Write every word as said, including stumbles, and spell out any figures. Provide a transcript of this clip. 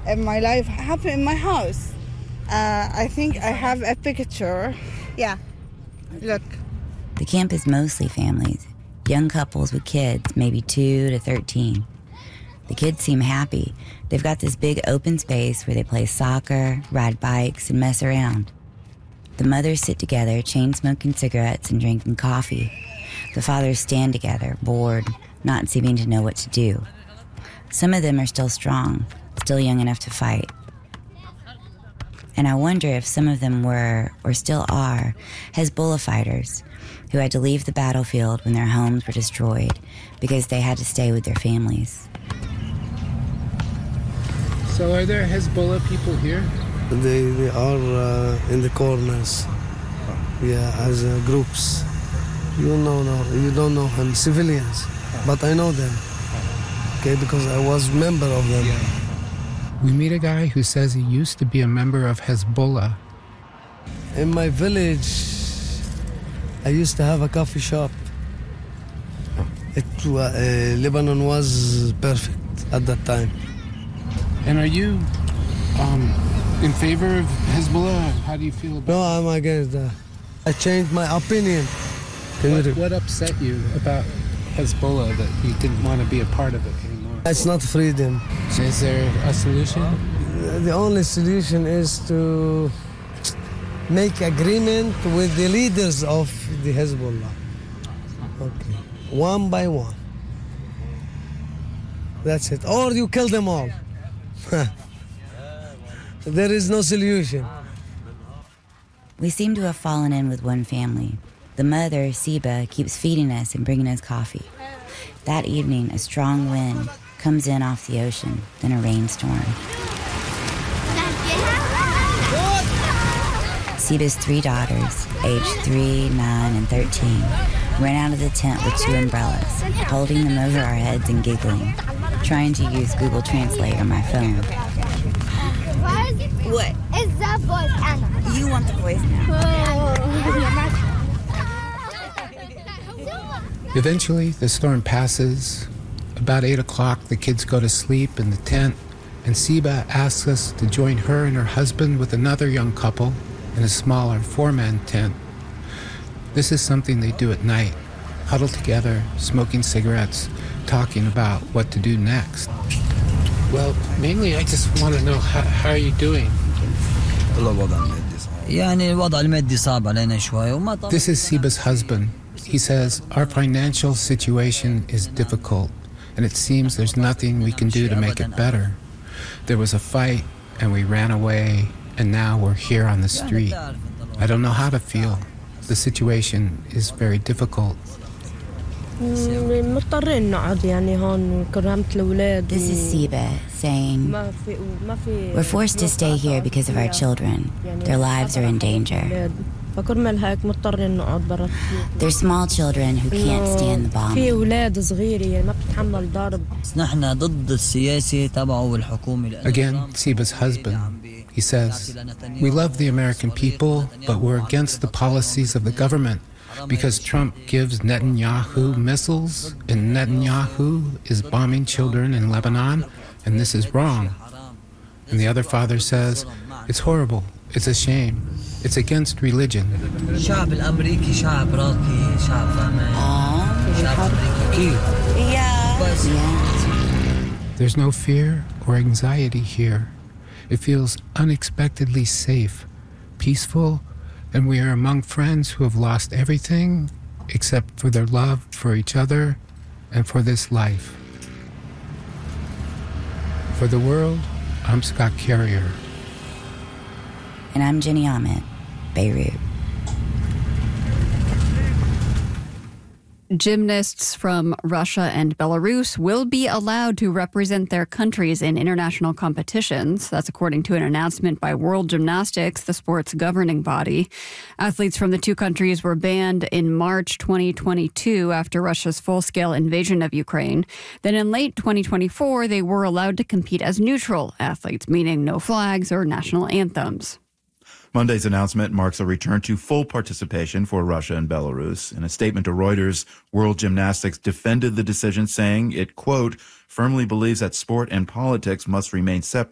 in my life happened in my house. Uh, I think I have a picture. Yeah, look. The camp is mostly families, young couples with kids, maybe two to thirteen. The kids seem happy. They've got this big open space where they play soccer, ride bikes, and mess around. The mothers sit together, chain-smoking cigarettes and drinking coffee. The fathers stand together, bored, not seeming to know what to do. Some of them are still strong, still young enough to fight. And I wonder if some of them were, or still are, Hezbollah fighters who had to leave the battlefield when their homes were destroyed because they had to stay with their families. So are there Hezbollah people here? They, they are uh, in the corners, yeah, as uh, groups. You don't know, no, you don't know them, civilians, but I know them, okay, because I was a member of them. Yeah. We meet a guy who says he used to be a member of Hezbollah. In my village, I used to have a coffee shop. It, uh, Lebanon was perfect at that time. And are you um, in favor of Hezbollah? How do you feel about No, I'm against that. I changed my opinion. What, what upset you about Hezbollah that you didn't want to be a part of it anymore? It's not freedom. So is there a solution? The only solution is to make agreement with the leaders of the Hezbollah. Okay. One by one. That's it. Or you kill them all. There is no solution. We seem to have fallen in with one family. The mother, Siba, keeps feeding us and bringing us coffee. That evening, a strong wind comes in off the ocean, then a rainstorm. Siba's three daughters, aged three, nine, and thirteen, ran out of the tent with two umbrellas, holding them over our heads and giggling, trying to use Google Translate on my phone. What? Is that voice Anna? You want the voice now. Eventually, the storm passes. About eight o'clock, the kids go to sleep in the tent, and Siba asks us to join her and her husband with another young couple in a smaller four-man tent. This is something they do at night, huddle together, smoking cigarettes, talking about what to do next. Well, mainly I just want to know how, how are you doing? This is Siba's husband. He says, our financial situation is difficult, and it seems there's nothing we can do to make it better. There was a fight, and we ran away, and now we're here on the street. I don't know how to feel. The situation is very difficult. This is Siba saying, we're forced to stay here because of our children. Their lives are in danger. They're small children who can't stand the bombing. Again, Siba's husband. He says, we love the American people, but we're against the policies of the government because Trump gives Netanyahu missiles and Netanyahu is bombing children in Lebanon, and this is wrong. And the other father says, it's horrible, it's a shame, it's against religion. There's no fear or anxiety here. It feels unexpectedly safe, peaceful, and we are among friends who have lost everything except for their love for each other and for this life. For the world, I'm Scott Carrier. And I'm Jenny Ahmed, Beirut. Gymnasts from Russia and Belarus will be allowed to represent their countries in international competitions. That's according to an announcement by World Gymnastics, the sport's governing body. Athletes from the two countries were banned in March twenty twenty-two after Russia's full-scale invasion of Ukraine. Then in late twenty twenty-four, they were allowed to compete as neutral athletes, meaning no flags or national anthems. Monday's announcement marks a return to full participation for Russia and Belarus. In a statement to Reuters, World Gymnastics defended the decision, saying it, quote, firmly believes that sport and politics must remain separate.